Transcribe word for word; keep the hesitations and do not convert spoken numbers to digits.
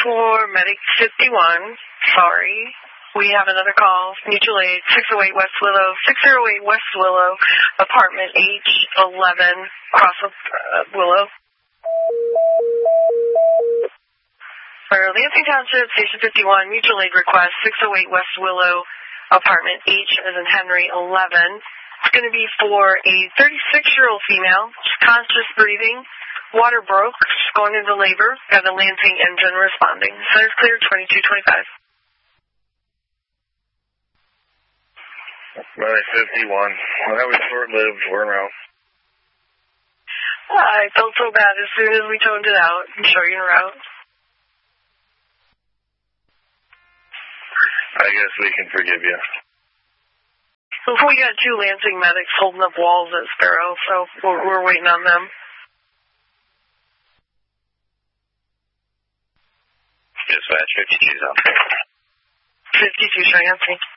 for Medic fifty-one. Sorry. We have another call. Mutual aid, six oh eight West Willow, six oh eight West Willow, apartment H eleven, across of uh, Willow. For Lansing Township, Station fifty-one, mutual aid request, six oh eight West Willow, apartment H as in Henry eleven. It's going to be for a thirty-six-year-old female, conscious breathing, water broke, going into labor, got the Lansing engine responding. Center's clear, twenty-two twenty-five. Medic fifty-one. Well, that was short-lived. We're around. I felt so bad as soon as we toned it out and showed you en route. I guess we can forgive you. We got two Lansing medics holding up walls at Sparrow, so we're, we're waiting on them. Dispatch fifty-two's out there. fifty-two, Cheyenne.